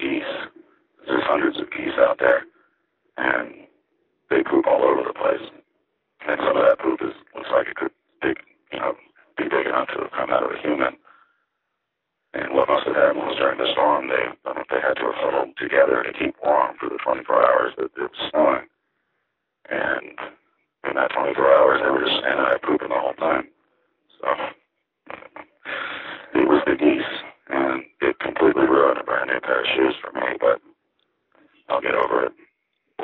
geese. There's hundreds of geese out there, and they poop all over the place. And some of that poop looks like it could be big enough to have come out of a human. And what must have happened was during the storm, they had to have huddled together to keep warm for the 24 hours that it was snowing. And in that 24 hours, they were just standing there pooping the whole time. So it was the geese, and it completely ruined a brand new pair of shoes for me, but I'll get over it.